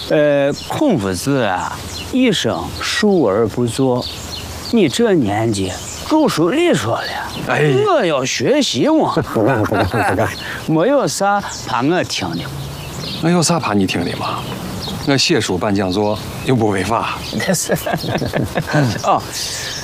孔夫子啊，一生述而不作。你这年纪，读书里说了， 哎， 我要学习嘛。 不敢， 没有啥怕我听的。 我有啥怕你听的吗？我写书办讲座又不违法。 哦，